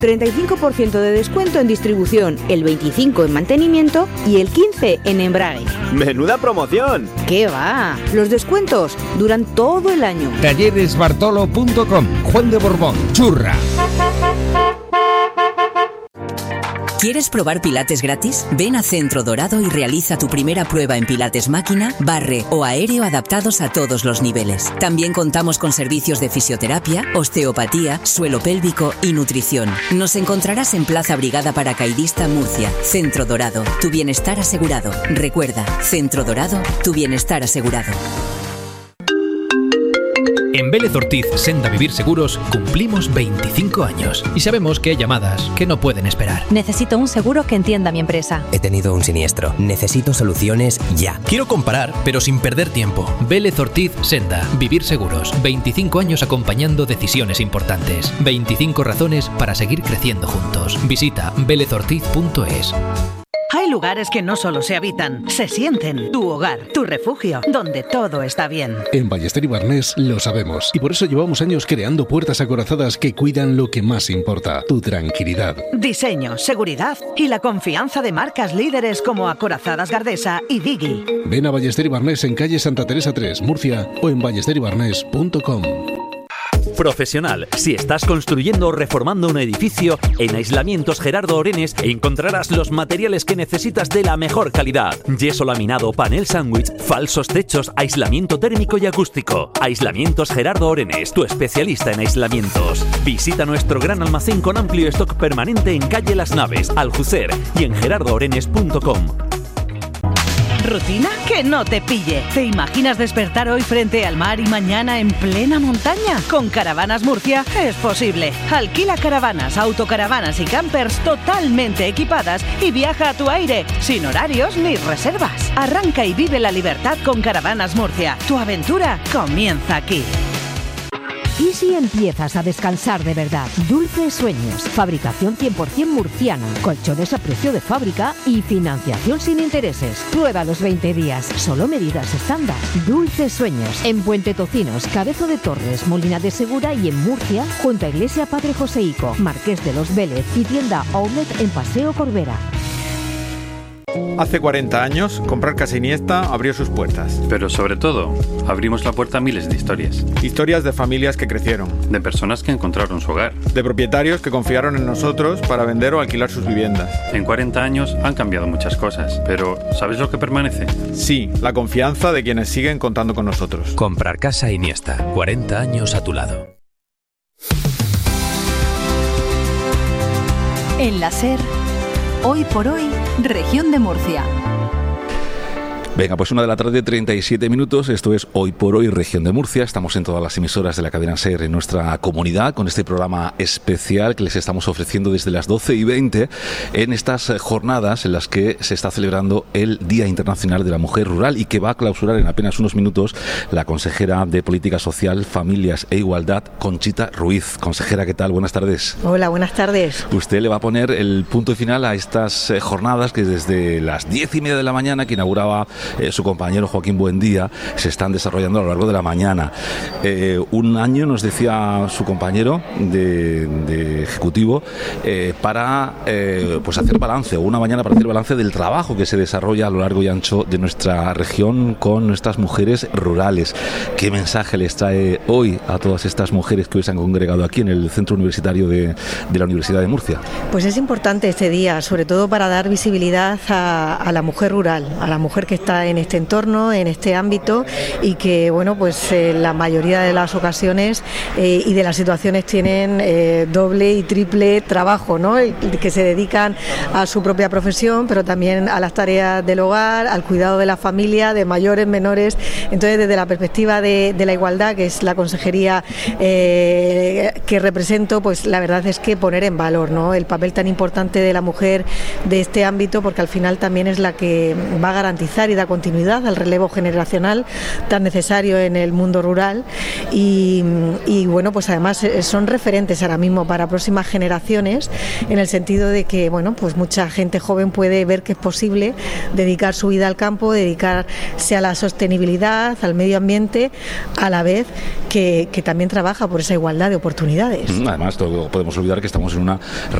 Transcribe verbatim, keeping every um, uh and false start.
treinta y cinco por ciento de descuento en distribución, el veinticinco por ciento en mantenimiento y el quince por ciento en embrague. ¡Menuda promoción! ¿Qué va? Los descuentos duran todo el año. talleres bartolo punto com. Juan de Borbón, Churra. ¿Quieres probar Pilates gratis? Ven a Centro Dorado y realiza tu primera prueba en Pilates máquina, barre o aéreo adaptados a todos los niveles. También contamos con servicios de fisioterapia, osteopatía, suelo pélvico y nutrición. Nos encontrarás en Plaza Brigada Paracaidista, Murcia. Centro Dorado, tu bienestar asegurado. Recuerda, Centro Dorado, tu bienestar asegurado. En Vélez Ortiz Senda Vivir Seguros cumplimos veinticinco años y sabemos que hay llamadas que no pueden esperar. Necesito un seguro que entienda mi empresa. He tenido un siniestro. Necesito soluciones ya. Quiero comparar, pero sin perder tiempo. Vélez Ortiz Senda Vivir Seguros. veinticinco años acompañando decisiones importantes. veinticinco razones para seguir creciendo juntos. Visita vélez ortiz punto es. Hay lugares que no solo se habitan, se sienten. Tu hogar, tu refugio, donde todo está bien. En Ballester y Barnés lo sabemos y por eso llevamos años creando puertas acorazadas que cuidan lo que más importa, tu tranquilidad. Diseño, seguridad y la confianza de marcas líderes como Acorazadas Gardesa y Digi. Ven a Ballester y Barnés en calle Santa Teresa tres, Murcia o en ballester y barnés punto com. Profesional. Si estás construyendo o reformando un edificio, en Aislamientos Gerardo Orenes encontrarás los materiales que necesitas de la mejor calidad. Yeso laminado, panel sándwich, falsos techos, aislamiento térmico y acústico. Aislamientos Gerardo Orenes, tu especialista en aislamientos. Visita nuestro gran almacén con amplio stock permanente en calle Las Naves, Aljucer y en gerardo orenes punto com. ¿Rutina? Que no te pille. ¿Te imaginas despertar hoy frente al mar y mañana en plena montaña? Con Caravanas Murcia es posible. Alquila caravanas, autocaravanas y campers totalmente equipadas y viaja a tu aire, sin horarios ni reservas. Arranca y vive la libertad con Caravanas Murcia. Tu aventura comienza aquí. ¿Y si empiezas a descansar de verdad? Dulces Sueños, fabricación cien por ciento murciana, colchones a precio de fábrica y financiación sin intereses. Prueba los veinte días, solo medidas estándar. Dulces Sueños, en Puente Tocinos, Cabezo de Torres, Molina de Segura y en Murcia, junto a Iglesia Padre Joseico, Marqués de los Vélez y tienda Outlet en Paseo Corbera. Hace cuarenta años, Comprar Casa Iniesta abrió sus puertas. Pero sobre todo, abrimos la puerta a miles de historias. Historias de familias que crecieron. De personas que encontraron su hogar. De propietarios que confiaron en nosotros para vender o alquilar sus viviendas. En cuarenta años han cambiado muchas cosas, pero ¿sabes lo que permanece? Sí, la confianza de quienes siguen contando con nosotros. Comprar Casa Iniesta, cuarenta años a tu lado. En la SER, hoy por hoy, Región de Murcia. Venga, pues una de la tarde, treinta y siete minutos. Esto es Hoy por Hoy, Región de Murcia. Estamos en todas las emisoras de la cadena SER en nuestra comunidad con este programa especial que les estamos ofreciendo desde las doce y veinte en estas jornadas en las que se está celebrando el Día Internacional de la Mujer Rural y que va a clausurar en apenas unos minutos la consejera de Política Social, Familias e Igualdad, Conchita Ruiz. Consejera, ¿qué tal? Buenas tardes. Hola, buenas tardes. Usted le va a poner el punto final a estas jornadas que desde las diez y media de la mañana que inauguraba Eh, su compañero Joaquín Buendía, se están desarrollando a lo largo de la mañana. Eh, un año, nos decía su compañero de, de ejecutivo, eh, para eh, pues hacer balance, o una mañana para hacer balance del trabajo que se desarrolla a lo largo y ancho de nuestra región con nuestras mujeres rurales. ¿Qué mensaje les trae hoy a todas estas mujeres que hoy se han congregado aquí en el Centro Universitario de, de la Universidad de Murcia? Pues es importante este día, sobre todo para dar visibilidad a, a la mujer rural, a la mujer que está en este entorno, en este ámbito y que, bueno, pues eh, la mayoría de las ocasiones eh, y de las situaciones tienen eh, doble y triple trabajo, ¿no? El, que se dedican a su propia profesión, pero también a las tareas del hogar, al cuidado de la familia, de mayores, menores. Entonces, desde la perspectiva de, de la igualdad, que es la consejería eh, que represento, pues la verdad es que poner en valor, ¿no?, el papel tan importante de la mujer de este ámbito, porque al final también es la que va a garantizar y dar da continuidad al relevo generacional tan necesario en el mundo rural y, y bueno, pues además son referentes ahora mismo para próximas generaciones, en el sentido de que, bueno, pues mucha gente joven puede ver que es posible dedicar su vida al campo, dedicarse a la sostenibilidad, al medio ambiente, a la vez que, que también trabaja por esa igualdad de oportunidades. Además, todo, podemos olvidar que estamos en una